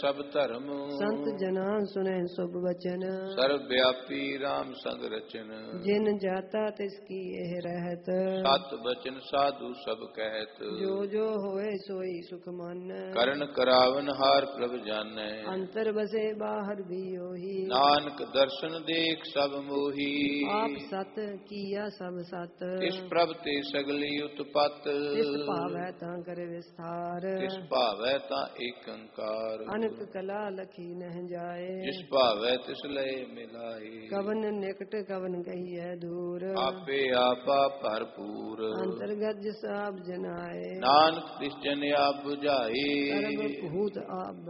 ਸਭ ਧਰਮ ਸੰਤ ਜਨਾਂ ਸੁਨੇ ਸੁਭ ਬਚਨ ਸਰਬ ਵਿਆਪੀ RAM ਸੰਗ ਰਚਨ ਜਿਨ ਜਾਤਾ ਤਿਸ ਕੀ ਇਹ ਰਹਿਤ ਸਤ ਬਚਨ ਸਾਧੂ ਸਭ ਕਹਿਤ ਜੋ ਜੋ ਹੋਏ ਸੋਈ ਸੁਖ ਮਾਨੈ ਕਰਨ ਕਰਾਵਨ ਹਾਰ ਪ੍ਰਭ ਜਾਣੈ ਅੰਤਰ ਬਸੇ ਬਾਹਰ ਵੀ ਉਹੀ ਨਾਨਕ ਦਰਸ਼ਨ ਦੇਖ ਸਭ ਮੋਹੀ ਆਪ ਸਤ ਕੀਆ ਸਭ ਸਤ ਤਿਸ ਪ੍ਰਭ ਤੇ ਸਗਲੀ ਉਤਪਤ ਤਿਸ ਭਾਵੈ ਤਾਂ ਕਰੇ ਵਿਸਥਾਰ ਤਿਸ ਭਾਵੈ ਤਾਂ ਏਕ ਓੰਕਾਰ ਅਨਕ ਕਲਾ ਲਖੀ ਨਹਿ ਜਾਏ ਜਿਸ ਭਾਵੈ ਤਿਸ ਲਏ ਮਿਲਾਏ ਕਵਨ ਨਿਕਟ ਕਵਨ ਕਹੀਐ ਦੂਰ ਆਪੇ ਆਪਾ ਭਰਪੂਰ ਅੰਤਰਗਤ ਜਿਸ ਆਪ ਜਨਾਏ ਨਾਨਕ ਤਿਸ ਜਨ ਆਪ 부ਝਾਏ ਸਰਬ ਭੂਤ ਆਪ